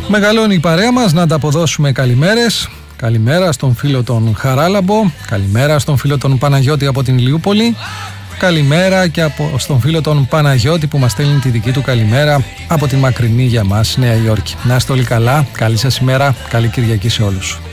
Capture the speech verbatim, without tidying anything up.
Μεγαλώνει η παρέα μας, να ανταποδώσουμε καλημέρες. Καλημέρα στον φίλο τον Χαράλαμπο, καλημέρα στον φίλο τον Παναγιώτη από την Ηλιούπολη, καλημέρα και από, στον φίλο τον Παναγιώτη που μας στέλνει τη δική του καλημέρα από τη μακρινή για μας Νέα Υόρκη. Να είστε όλοι καλά, καλή σας ημέρα, καλή Κυριακή σε όλους.